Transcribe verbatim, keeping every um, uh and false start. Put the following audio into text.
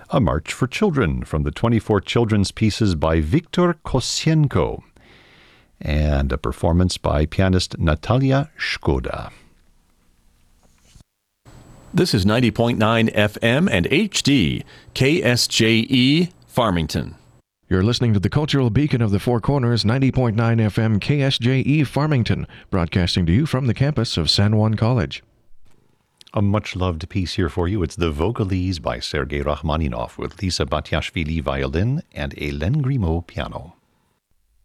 A March for Children from the twenty-four children's pieces by Viktor Kosienko, and a performance by pianist Natalia Shkoda. This is ninety point nine F M and H D, K S J E, Farmington. You're listening to the Cultural Beacon of the Four Corners, ninety point nine F M, K S J E, Farmington, broadcasting to you from the campus of San Juan College. A much-loved piece here for you. It's the Vocalese by Sergei Rachmaninoff with Lisa Batiashvili violin and Hélène Grimaud piano.